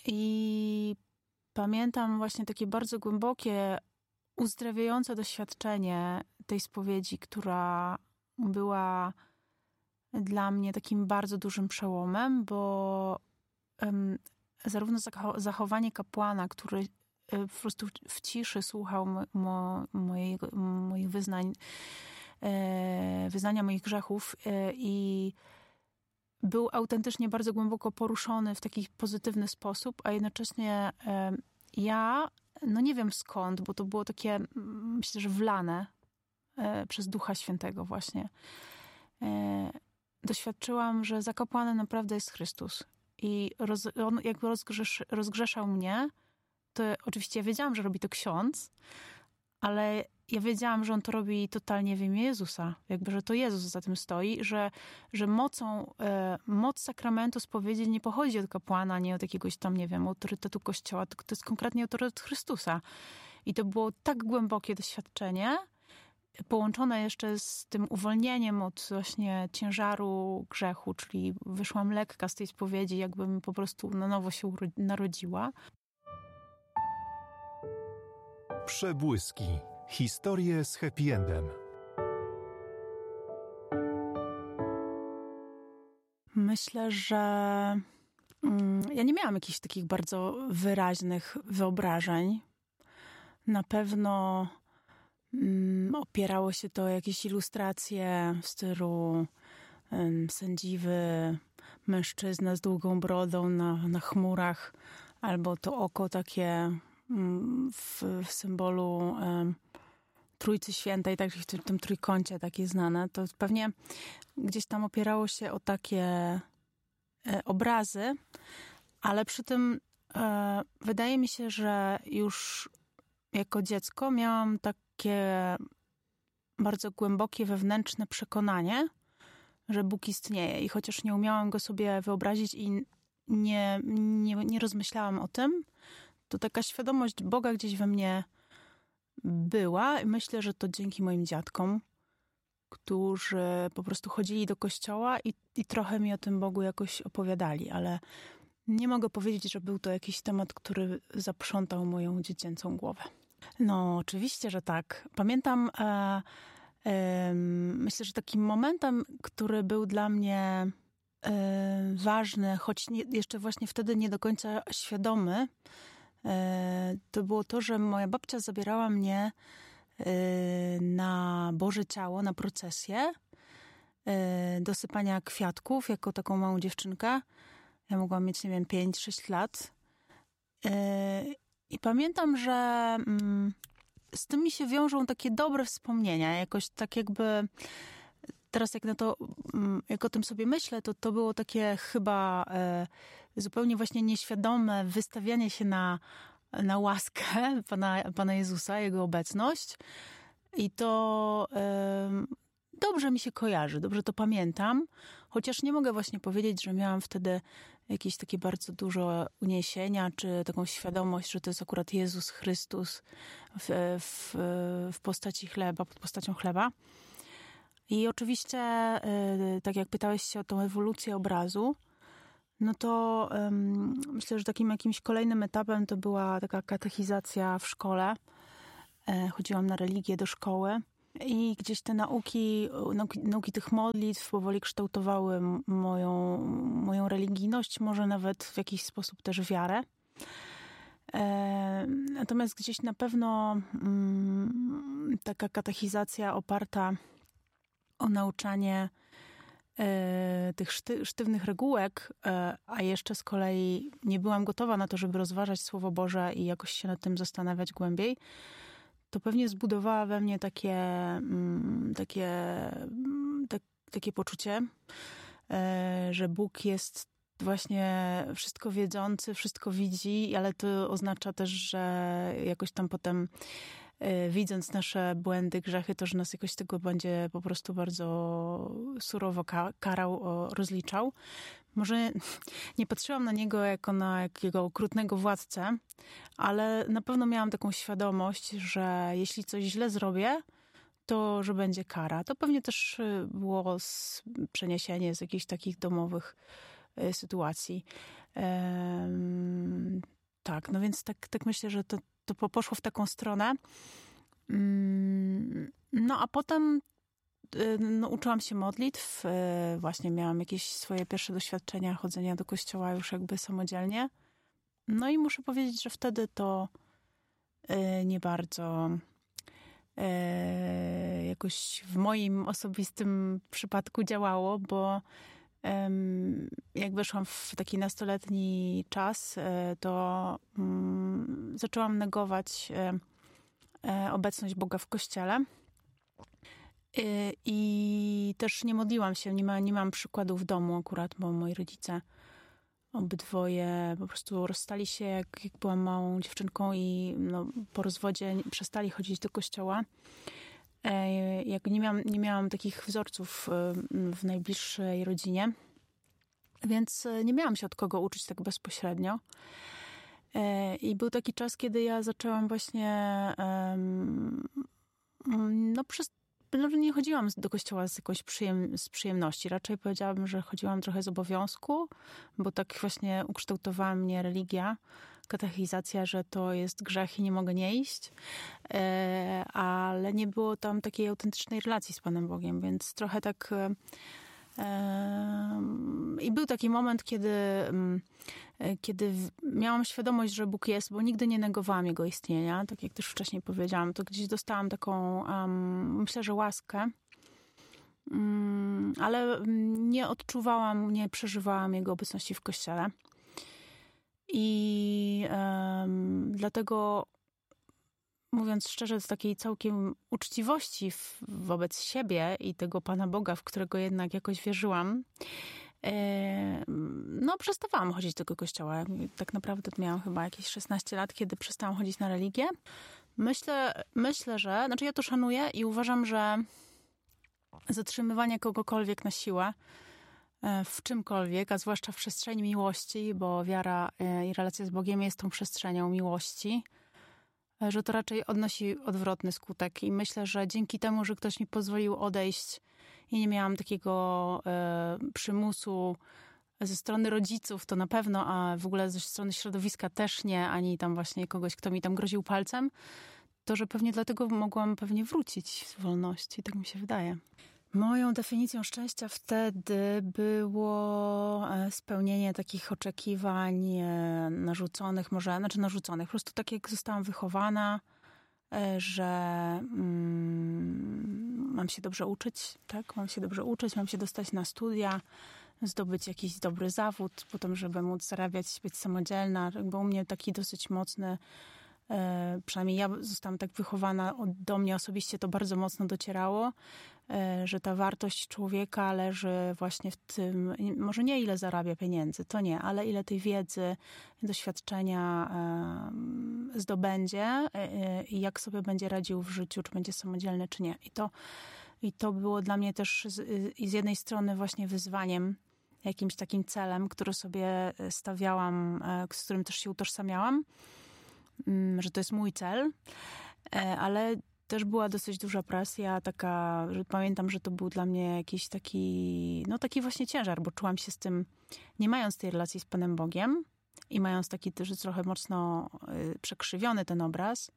I pamiętam właśnie takie bardzo głębokie, uzdrawiające doświadczenie tej spowiedzi, która była dla mnie takim bardzo dużym przełomem, bo zarówno zachowanie kapłana, który po prostu w ciszy słuchał moich wyznania moich grzechów i był autentycznie bardzo głęboko poruszony w taki pozytywny sposób, a jednocześnie ja, no nie wiem skąd, bo to było takie, myślę, że wlane przez Ducha Świętego właśnie. Doświadczyłam, że za kapłanem naprawdę jest Chrystus. I on jakby rozgrzeszał mnie, to oczywiście ja wiedziałam, że robi to ksiądz, ale ja wiedziałam, że on to robi totalnie w imię Jezusa. Jakby, że to Jezus za tym stoi, że moc sakramentu spowiedzi nie pochodzi od kapłana, nie od jakiegoś tam, nie wiem, autorytetu Kościoła, tylko to jest konkretnie autorytet Chrystusa. I to było tak głębokie doświadczenie, połączone jeszcze z tym uwolnieniem od właśnie ciężaru grzechu, czyli wyszłam lekka z tej spowiedzi, jakbym po prostu na nowo się narodziła. Przebłyski. Historie z happy endem. Myślę, że ja nie miałam jakichś takich bardzo wyraźnych wyobrażeń. Na pewno opierało się to o jakieś ilustracje w stylu sędziwy mężczyzna z długą brodą na chmurach, albo to oko takie w symbolu Trójcy Świętej, tak w tym trójkącie takie znane. To pewnie gdzieś tam opierało się o takie obrazy, ale przy tym wydaje mi się, że już jako dziecko miałam takie bardzo głębokie wewnętrzne przekonanie, że Bóg istnieje. I chociaż nie umiałam go sobie wyobrazić i nie rozmyślałam o tym, to taka świadomość Boga gdzieś we mnie była. I myślę, że to dzięki moim dziadkom, którzy po prostu chodzili do kościoła i trochę mi o tym Bogu jakoś opowiadali, ale nie mogę powiedzieć, że był to jakiś temat, który zaprzątał moją dziecięcą głowę. No, oczywiście, że tak. Pamiętam, myślę, że takim momentem, który był dla mnie ważny, choć jeszcze właśnie wtedy nie do końca świadomy, to było to, że moja babcia zabierała mnie na Boże Ciało, na procesję do sypania kwiatków, jako taką małą dziewczynkę. Ja mogłam mieć, nie wiem, 5-6 lat. I pamiętam, że z tym mi się wiążą takie dobre wspomnienia. Jakoś tak jakby teraz jak o tym sobie myślę, to było takie chyba zupełnie właśnie nieświadome wystawianie się na łaskę Pana Jezusa, Jego obecność. I to dobrze mi się kojarzy, dobrze to pamiętam. Chociaż nie mogę właśnie powiedzieć, że miałam wtedy jakieś takie bardzo dużo uniesienia, czy taką świadomość, że to jest akurat Jezus Chrystus w postaci chleba, pod postacią chleba. I oczywiście, tak jak pytałeś się o tą ewolucję obrazu, no to myślę, że takim jakimś kolejnym etapem to była taka katechizacja w szkole. Chodziłam na religię do szkoły i gdzieś te nauki tych modlitw powoli kształtowały moją religijność, może nawet w jakiś sposób też wiarę. Natomiast gdzieś na pewno taka katechizacja oparta o nauczanie tych sztywnych regułek, a jeszcze z kolei nie byłam gotowa na to, żeby rozważać Słowo Boże i jakoś się nad tym zastanawiać głębiej, to pewnie zbudowała we mnie takie poczucie, że Bóg jest właśnie wszystko wiedzący, wszystko widzi, ale to oznacza też, że jakoś tam potem widząc nasze błędy, grzechy, to, że nas jakoś tego będzie po prostu bardzo surowo karał, rozliczał. Może nie patrzyłam na niego jako na jakiego okrutnego władcę, ale na pewno miałam taką świadomość, że jeśli coś źle zrobię, to że będzie kara. To pewnie też było przeniesienie z jakichś takich domowych sytuacji. Tak, no więc tak myślę, że to poszło w taką stronę. No a potem uczyłam się modlitw. Właśnie miałam jakieś swoje pierwsze doświadczenia chodzenia do kościoła już jakby samodzielnie. No i muszę powiedzieć, że wtedy to nie bardzo jakoś w moim osobistym przypadku działało, bo jak weszłam w taki nastoletni czas, to zaczęłam negować obecność Boga w kościele. I też nie modliłam się, nie mam przykładu w domu akurat, bo moi rodzice obydwoje po prostu rozstali się, jak byłam małą dziewczynką i po rozwodzie przestali chodzić do kościoła. Jak nie miałam takich wzorców w najbliższej rodzinie, więc nie miałam się od kogo uczyć tak bezpośrednio. I był taki czas, kiedy ja zaczęłam właśnie nie chodziłam do kościoła z przyjemności. Raczej powiedziałabym, że chodziłam trochę z obowiązku, bo tak właśnie ukształtowała mnie religia, katechizacja, że to jest grzech i nie mogę nie iść. Ale nie było tam takiej autentycznej relacji z Panem Bogiem, więc trochę tak... I był taki moment, kiedy miałam świadomość, że Bóg jest, bo nigdy nie negowałam Jego istnienia. Tak jak też wcześniej powiedziałam, to gdzieś dostałam taką, myślę, że łaskę, ale nie odczuwałam, nie przeżywałam Jego obecności w Kościele. I dlatego, mówiąc szczerze, z takiej całkiem uczciwości wobec siebie i tego Pana Boga, w którego jednak jakoś wierzyłam, przestawałam chodzić do tego kościoła. Tak naprawdę miałam chyba jakieś 16 lat, kiedy przestałam chodzić na religię. Myślę, że... Znaczy ja to szanuję i uważam, że zatrzymywanie kogokolwiek na siłę w czymkolwiek, a zwłaszcza w przestrzeni miłości, bo wiara i relacja z Bogiem jest tą przestrzenią miłości, że to raczej odnosi odwrotny skutek. I myślę, że dzięki temu, że ktoś mi pozwolił odejść i nie miałam takiego przymusu ze strony rodziców, to na pewno, a w ogóle ze strony środowiska też nie, ani tam właśnie kogoś, kto mi tam groził palcem, to że pewnie dlatego mogłam wrócić z wolności, tak mi się wydaje. Moją definicją szczęścia wtedy było spełnienie takich oczekiwań narzuconych, po prostu tak jak zostałam wychowana, że mam się dobrze uczyć, tak? Mam się dobrze uczyć, mam się dostać na studia, zdobyć jakiś dobry zawód, potem, żeby móc zarabiać, być samodzielna. Jakby u mnie taki dosyć mocny, przynajmniej ja zostałam tak wychowana, do mnie osobiście to bardzo mocno docierało, że ta wartość człowieka leży właśnie w tym, może nie ile zarabia pieniędzy, to nie, ale ile tej wiedzy, doświadczenia zdobędzie i jak sobie będzie radził w życiu, czy będzie samodzielny, czy nie. I to było dla mnie też z jednej strony właśnie wyzwaniem, jakimś takim celem, który sobie stawiałam, z którym też się utożsamiałam, że to jest mój cel, ale też była dosyć duża presja, taka, że pamiętam, że to był dla mnie jakiś taki właśnie ciężar, bo czułam się z tym, nie mając tej relacji z Panem Bogiem i mając taki też trochę mocno przekrzywiony ten obraz,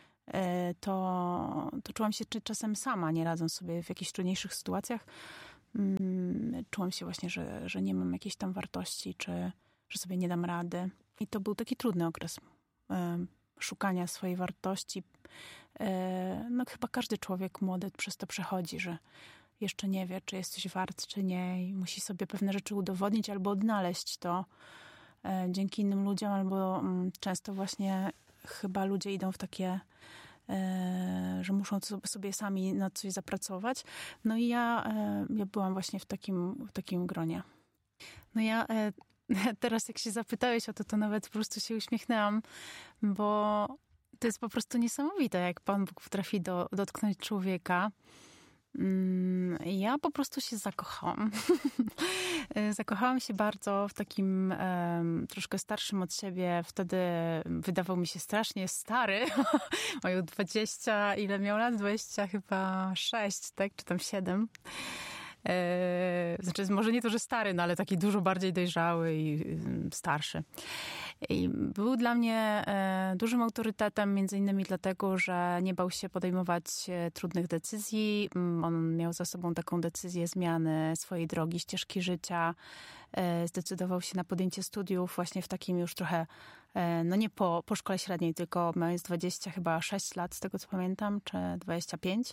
to czułam się czasem sama, nie radząc sobie w jakichś trudniejszych sytuacjach. Czułam się właśnie, że nie mam jakiejś tam wartości, czy że sobie nie dam rady. I to był taki trudny okres szukania swojej wartości. Chyba każdy człowiek młody przez to przechodzi, że jeszcze nie wie, czy jest coś wart, czy nie i musi sobie pewne rzeczy udowodnić albo odnaleźć to dzięki innym ludziom, albo często właśnie chyba ludzie idą w takie, że muszą sobie sami na coś zapracować. No i ja byłam właśnie w takim gronie. No ja teraz jak się zapytałeś o to nawet po prostu się uśmiechnęłam, bo to jest po prostu niesamowite, jak Pan Bóg potrafi dotknąć człowieka. Ja po prostu się zakochałam. Zakochałam się bardzo w takim troszkę starszym od siebie. Wtedy wydawał mi się strasznie stary. Mają 20, ile miał lat? 20 chyba 6, tak? Czy tam 7. Znaczy, może nie to, że stary, no ale taki dużo bardziej dojrzały i starszy. I był dla mnie dużym autorytetem, między innymi dlatego, że nie bał się podejmować trudnych decyzji. On miał za sobą taką decyzję zmiany swojej drogi, ścieżki życia. Zdecydował się na podjęcie studiów właśnie w takim już trochę, no nie po szkole średniej, tylko mając 26 lat, z tego co pamiętam, czy 25.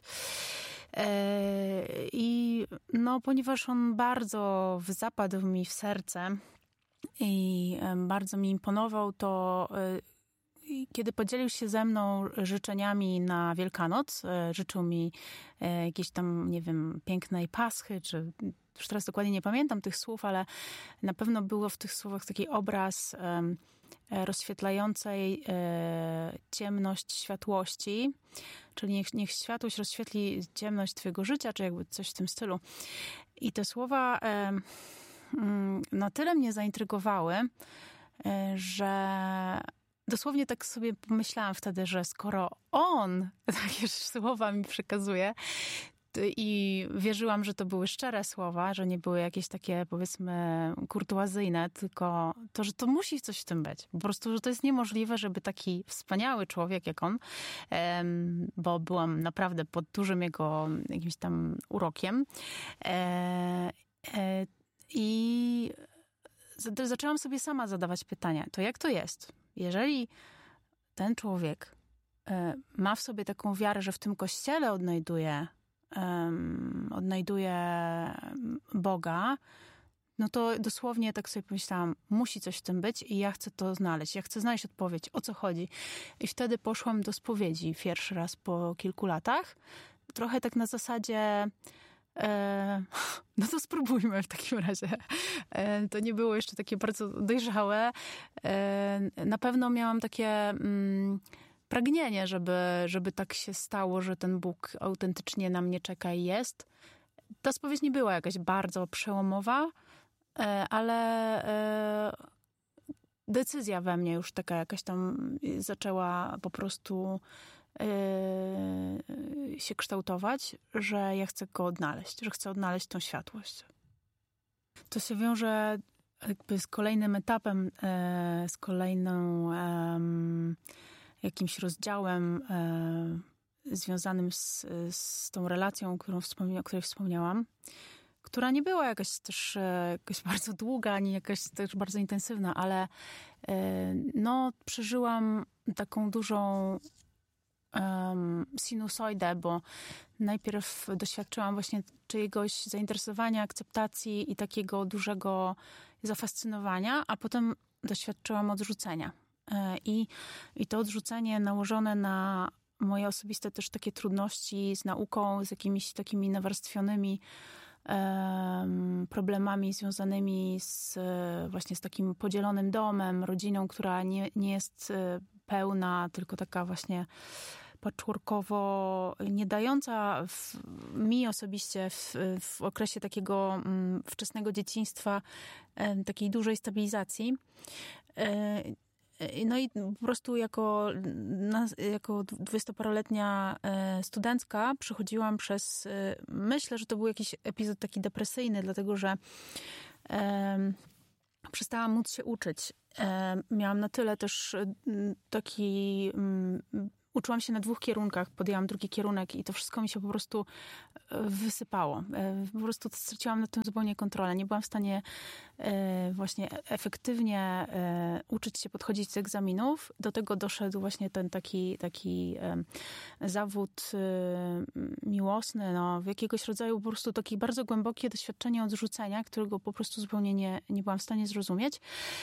I no, ponieważ on bardzo zapadł mi w serce i bardzo mi imponował, to kiedy podzielił się ze mną życzeniami na Wielkanoc, życzył mi jakiejś tam, nie wiem, pięknej paschy, czy już teraz dokładnie nie pamiętam tych słów, ale na pewno było w tych słowach taki obraz rozświetlającej ciemność światłości, czyli niech światłość rozświetli ciemność twojego życia, czy jakby coś w tym stylu. I te słowa na tyle mnie zaintrygowały, że dosłownie tak sobie pomyślałam wtedy, że skoro on takie słowa mi przekazuje i wierzyłam, że to były szczere słowa, że nie były jakieś takie, powiedzmy, kurtuazyjne, tylko to, że to musi coś w tym być. Po prostu, że to jest niemożliwe, żeby taki wspaniały człowiek jak on, bo byłam naprawdę pod dużym jego jakimś tam urokiem, i zaczęłam sobie sama zadawać pytania. To jak to jest? Jeżeli ten człowiek ma w sobie taką wiarę, że w tym kościele odnajduje Boga, no to dosłownie tak sobie pomyślałam, musi coś w tym być i ja chcę to znaleźć. Ja chcę znaleźć odpowiedź, o co chodzi. I wtedy poszłam do spowiedzi pierwszy raz po kilku latach. Trochę tak na zasadzie no to spróbujmy w takim razie. To nie było jeszcze takie bardzo dojrzałe. Na pewno miałam takie pragnienie, żeby tak się stało, że ten Bóg autentycznie na mnie czeka i jest. Ta spowiedź nie była jakaś bardzo przełomowa, ale decyzja we mnie już taka jakaś tam zaczęła po prostu się kształtować, że ja chcę go odnaleźć, że chcę odnaleźć tą światłość. To się wiąże jakby z kolejnym etapem, z kolejną jakimś rozdziałem związanym z tą relacją, o której wspomniałam, która nie była jakaś też jakaś bardzo długa, ani jakaś też bardzo intensywna, ale no, przeżyłam taką dużą sinusoidę, bo najpierw doświadczyłam właśnie czyjegoś zainteresowania, akceptacji i takiego dużego zafascynowania, a potem doświadczyłam odrzucenia. I to odrzucenie nałożone na moje osobiste też takie trudności z nauką, z jakimiś takimi nawarstwionymi problemami związanymi właśnie z takim podzielonym domem, rodziną, która nie jest pełna, tylko taka właśnie patchworkowo, nie dająca mi osobiście w okresie takiego wczesnego dzieciństwa takiej dużej stabilizacji. No i po prostu jako 20-paroletnia studentka przechodziłam przez, myślę, że to był jakiś epizod taki depresyjny, dlatego że przestałam móc się uczyć. Miałam na tyle też taki... Uczyłam się na 2 kierunkach, podjęłam drugi kierunek i to wszystko mi się po prostu wysypało. Po prostu straciłam nad tym zupełnie kontrolę. Nie byłam w stanie właśnie efektywnie uczyć się podchodzić z egzaminów. Do tego doszedł właśnie ten taki zawód miłosny, no, w jakiegoś rodzaju po prostu takie bardzo głębokie doświadczenie odrzucenia, którego po prostu zupełnie nie byłam w stanie zrozumieć.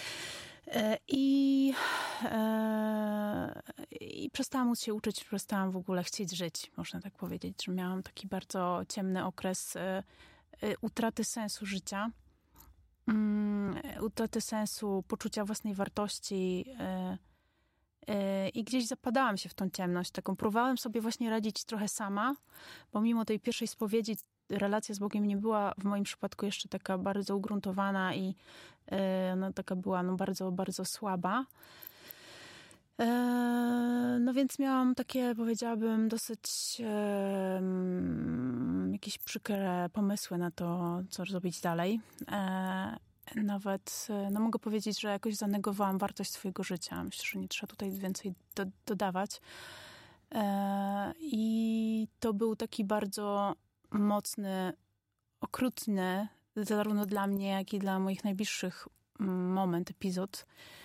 I przestałam móc się uczyć, przestałam w ogóle chcieć żyć, można tak powiedzieć, że miałam taki bardzo ciemny okres utraty sensu życia, utraty sensu poczucia własnej wartości i gdzieś zapadałam się w tą ciemność. Taką próbowałam sobie właśnie radzić trochę sama, bo mimo tej pierwszej spowiedzi relacja z Bogiem nie była w moim przypadku jeszcze taka bardzo ugruntowana i no, taka była bardzo, bardzo słaba. No więc miałam takie, powiedziałabym, dosyć jakieś przykre pomysły na to, co zrobić dalej. Nawet mogę powiedzieć, że jakoś zanegowałam wartość swojego życia. Myślę, że nie trzeba tutaj więcej dodawać. I to był taki bardzo mocny, okrutny, zarówno dla mnie, jak i dla moich najbliższych epizod.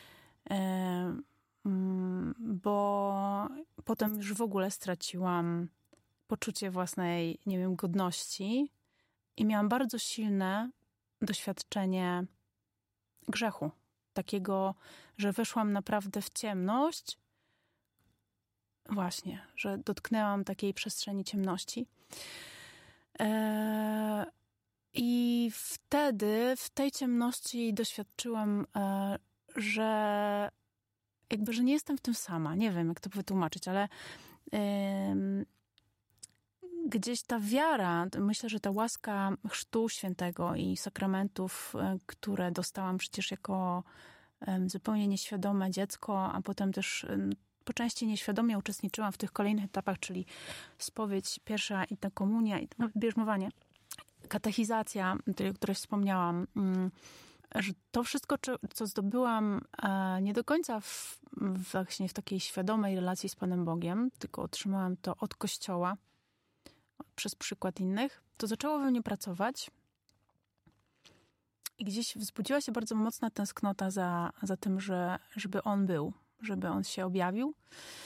Bo potem już w ogóle straciłam poczucie własnej, godności i miałam bardzo silne doświadczenie grzechu. Takiego, że weszłam naprawdę w ciemność. Właśnie, że dotknęłam takiej przestrzeni ciemności. I wtedy, w tej ciemności doświadczyłam, że nie jestem w tym sama. Nie wiem, jak to wytłumaczyć, ale gdzieś ta wiara, myślę, że ta łaska Chrztu Świętego i sakramentów, które dostałam przecież jako zupełnie nieświadome dziecko, a potem też po części nieświadomie uczestniczyłam w tych kolejnych etapach, czyli spowiedź pierwsza i ta komunia, i bierzmowanie, katechizacja, o której wspomniałam, że to wszystko, co zdobyłam nie do końca właśnie w takiej świadomej relacji z Panem Bogiem, tylko otrzymałam to od Kościoła, przez przykład innych, to zaczęło we mnie pracować i gdzieś wzbudziła się bardzo mocna tęsknota za tym, żeby On był, żeby On się objawił,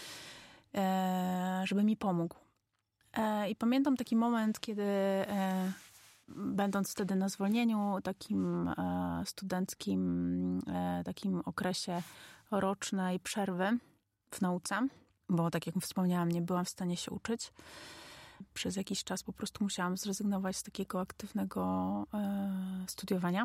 żeby mi pomógł. I pamiętam taki moment, kiedy będąc wtedy na zwolnieniu takim studenckim, takim okresie rocznej przerwy w nauce, bo tak jak wspomniałam, nie byłam w stanie się uczyć. Przez jakiś czas po prostu musiałam zrezygnować z takiego aktywnego studiowania.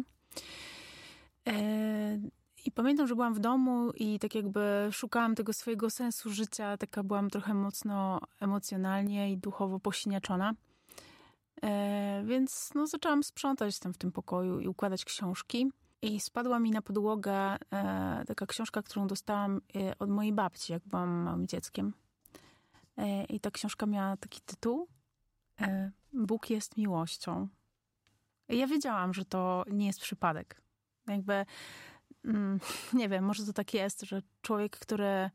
I pamiętam, że byłam w domu i tak jakby szukałam tego swojego sensu życia. Taka byłam trochę mocno emocjonalnie i duchowo posiniaczona. Więc zaczęłam sprzątać tam w tym pokoju i układać książki. I spadła mi na podłogę taka książka, którą dostałam od mojej babci, jak byłam małym dzieckiem. I ta książka miała taki tytuł: Bóg jest miłością. I ja wiedziałam, że to nie jest przypadek. Nie wiem, może to tak jest, że człowiek, który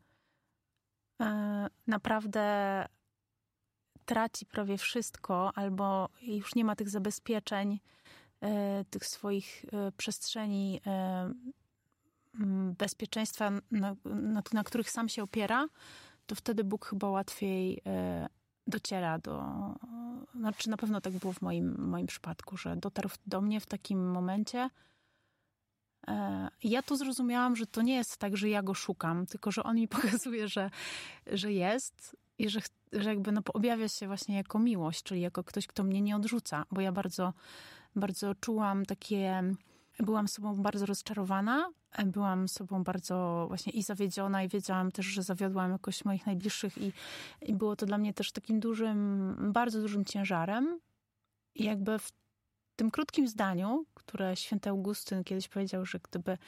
naprawdę traci prawie wszystko, albo już nie ma tych zabezpieczeń, tych swoich przestrzeni bezpieczeństwa, na których sam się opiera, to wtedy Bóg chyba łatwiej dociera na pewno tak było w moim przypadku, że dotarł do mnie w takim momencie. Ja tu zrozumiałam, że to nie jest tak, że ja go szukam, tylko że on mi pokazuje, że jest i że objawia się właśnie jako miłość, czyli jako ktoś, kto mnie nie odrzuca, bo ja bardzo, bardzo czułam byłam sobą bardzo rozczarowana, byłam sobą bardzo właśnie i zawiedziona i wiedziałam też, że zawiodłam jakoś moich najbliższych i było to dla mnie też takim bardzo dużym ciężarem. I w tym krótkim zdaniu, które święty Augustyn kiedyś powiedział, że gdyby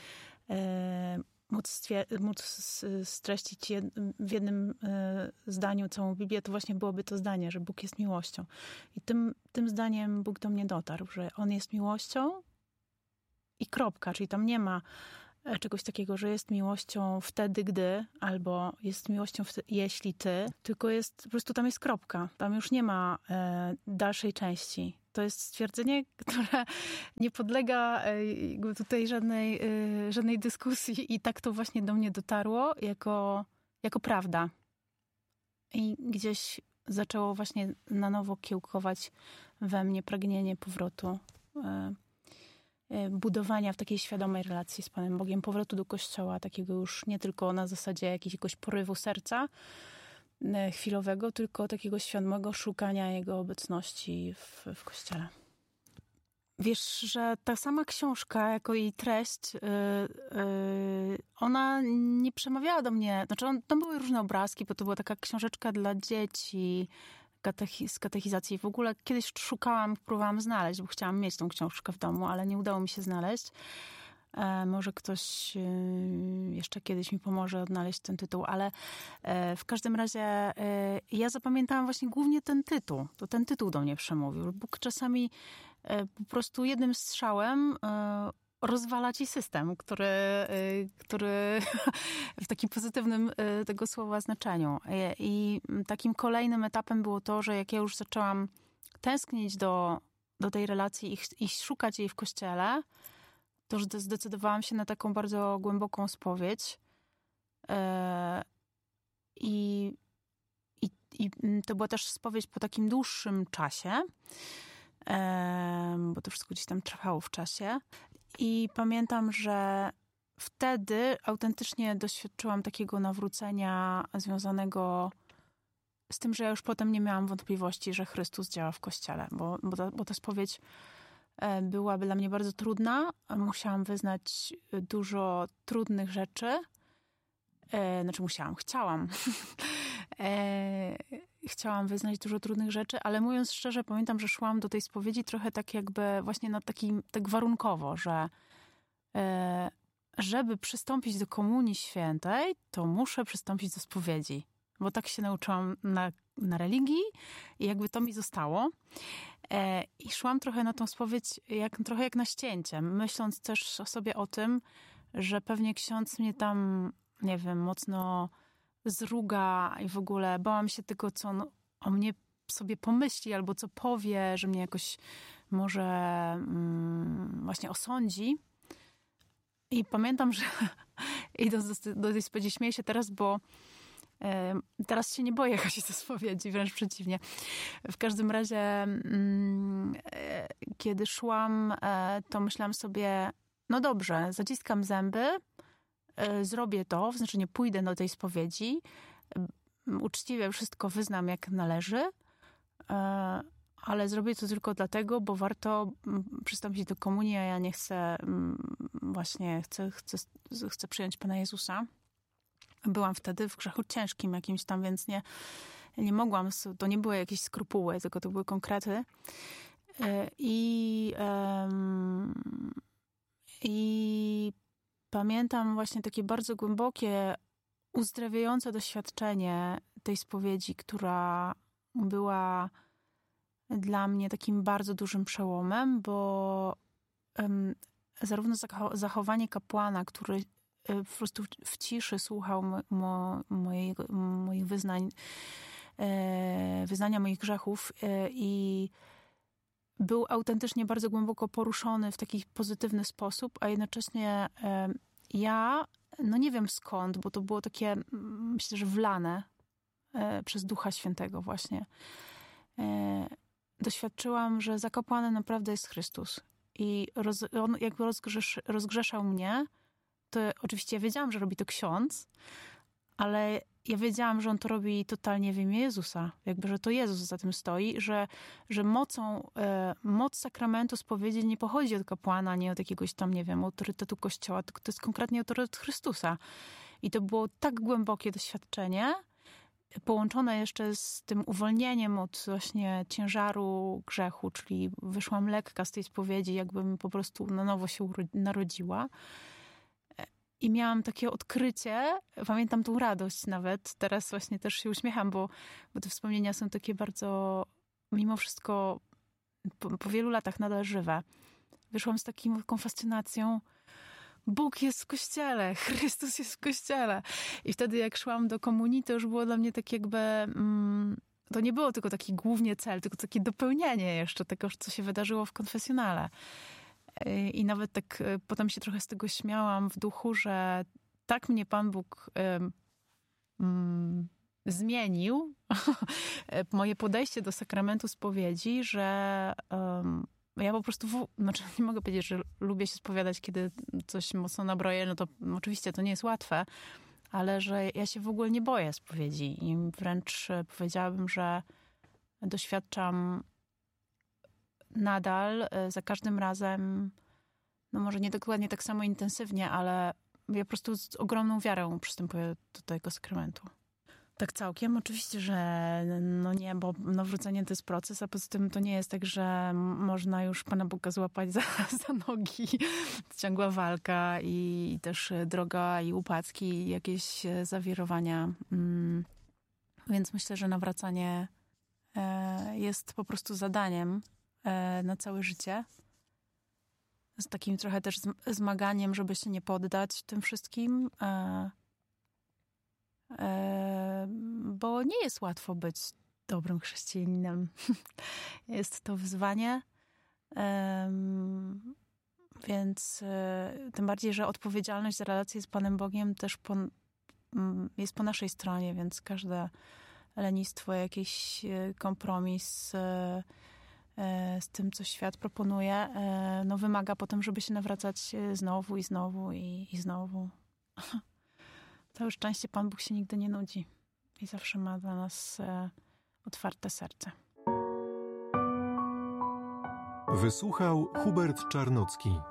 móc streścić w jednym zdaniu całą Biblię, to właśnie byłoby to zdanie, że Bóg jest miłością. I tym zdaniem Bóg do mnie dotarł, że On jest miłością i kropka, czyli tam nie ma czegoś takiego, że jest miłością wtedy, gdy, albo jest miłością jeśli ty, tylko po prostu tam jest kropka. Tam już nie ma dalszej części. To jest stwierdzenie, które nie podlega tutaj żadnej dyskusji i tak to właśnie do mnie dotarło jako prawda. I gdzieś zaczęło właśnie na nowo kiełkować we mnie pragnienie powrotu, budowania w takiej świadomej relacji z Panem Bogiem, powrotu do Kościoła, takiego już nie tylko na zasadzie jakiegoś porywu serca chwilowego, tylko takiego świadomego szukania Jego obecności w Kościele. Wiesz, że ta sama książka, jako jej treść, ona nie przemawiała do mnie. Tam były różne obrazki, bo to była taka książeczka dla dzieci, z katechizacji. W ogóle kiedyś próbowałam znaleźć, bo chciałam mieć tą książkę w domu, ale nie udało mi się znaleźć. Może ktoś jeszcze kiedyś mi pomoże odnaleźć ten tytuł, ale w każdym razie ja zapamiętałam właśnie głównie ten tytuł. To ten tytuł do mnie przemówił. Bóg czasami po prostu jednym strzałem rozwala ci system, który w takim pozytywnym tego słowa znaczeniu. I takim kolejnym etapem było to, że jak ja już zaczęłam tęsknić do tej relacji i szukać jej w Kościele, to już zdecydowałam się na taką bardzo głęboką spowiedź. I to była też spowiedź po takim dłuższym czasie, bo to wszystko gdzieś tam trwało w czasie. I pamiętam, że wtedy autentycznie doświadczyłam takiego nawrócenia związanego z tym, że ja już potem nie miałam wątpliwości, że Chrystus działa w Kościele, bo ta spowiedź była dla mnie bardzo trudna. Musiałam wyznać dużo trudnych rzeczy. Chciałam. Chciałam wyznać dużo trudnych rzeczy, ale mówiąc szczerze, pamiętam, że szłam do tej spowiedzi trochę tak jakby właśnie tak warunkowo, że żeby przystąpić do Komunii Świętej, to muszę przystąpić do spowiedzi. Bo tak się nauczyłam na religii i jakby to mi zostało. I szłam trochę na tą spowiedź trochę jak na ścięcie, myśląc też sobie o tym, że pewnie ksiądz mnie tam, nie wiem, mocno zruga i w ogóle bałam się tego, co on o mnie sobie pomyśli albo co powie, że mnie jakoś może właśnie osądzi. I pamiętam, że idąc do tej spowiedzi, śmieję się teraz, bo teraz się nie boję chodzić do spowiedzi, wręcz przeciwnie. W każdym razie, kiedy szłam, to myślałam sobie, no dobrze, zaciskam zęby, zrobię to, znaczy nie pójdę do tej spowiedzi, uczciwie wszystko wyznam jak należy, ale zrobię to tylko dlatego, bo warto przystąpić do komunii, a ja nie chcę, właśnie chcę przyjąć Pana Jezusa. Byłam wtedy w grzechu ciężkim jakimś tam, więc nie mogłam, to nie były jakieś skrupuły, tylko to były konkrety. I pamiętam właśnie takie bardzo głębokie, uzdrawiające doświadczenie tej spowiedzi, która była dla mnie takim bardzo dużym przełomem, bo zarówno zachowanie kapłana, który po prostu w ciszy słuchał moich wyznania moich grzechów i był autentycznie bardzo głęboko poruszony w taki pozytywny sposób, a jednocześnie ja, no nie wiem skąd, bo to było takie, myślę, że wlane przez Ducha Świętego właśnie. Doświadczyłam, że za kapłanem naprawdę jest Chrystus. I on jakby rozgrzeszał mnie. To oczywiście ja wiedziałam, że robi to ksiądz, ale ja wiedziałam, że on to robi totalnie w imię Jezusa. Jakby, że to Jezus za tym stoi, że moc sakramentu spowiedzi nie pochodzi od kapłana, nie od jakiegoś tam, nie wiem, autorytetu Kościoła, tylko to jest konkretnie autorytet Chrystusa. I to było tak głębokie doświadczenie, połączone jeszcze z tym uwolnieniem od właśnie ciężaru grzechu, czyli wyszłam lekka z tej spowiedzi, jakbym po prostu na nowo się narodziła. I miałam takie odkrycie, pamiętam tą radość nawet, teraz właśnie też się uśmiecham, bo te wspomnienia są takie bardzo, mimo wszystko po wielu latach nadal żywe. Wyszłam z taką fascynacją, Bóg jest w Kościele, Chrystus jest w Kościele. I wtedy jak szłam do komunii, to już było dla mnie tak jakby, to nie było tylko taki głównie cel, tylko takie dopełnienie jeszcze tego, co się wydarzyło w konfesjonale. I nawet tak potem się trochę z tego śmiałam w duchu, że tak mnie Pan Bóg zmienił, moje podejście do sakramentu spowiedzi, że ja po prostu, znaczy nie mogę powiedzieć, że lubię się spowiadać, kiedy coś mocno nabroję, no to oczywiście to nie jest łatwe, ale że ja się w ogóle nie boję spowiedzi i wręcz powiedziałabym, że doświadczam nadal, za każdym razem, no może nie dokładnie tak samo intensywnie, ale ja po prostu z ogromną wiarą przystępuję do tego sakramentu. Tak całkiem? Oczywiście, że no nie, bo nawrócenie to jest proces, a poza tym to nie jest tak, że można już Pana Boga złapać za nogi. Ciągła walka i też droga i upadki, i jakieś zawirowania. Więc myślę, że nawracanie jest po prostu zadaniem na całe życie. Z takim trochę też zmaganiem, żeby się nie poddać tym wszystkim. Bo nie jest łatwo być dobrym chrześcijaninem. Jest to wyzwanie. Więc tym bardziej, że odpowiedzialność za relację z Panem Bogiem też jest po naszej stronie, więc każde lenistwo, jakiś kompromis z tym, co świat proponuje, no wymaga potem, żeby się nawracać znowu i znowu i znowu. Całe szczęście Pan Bóg się nigdy nie nudzi i zawsze ma dla nas otwarte serce. Wysłuchał Hubert Czarnocki.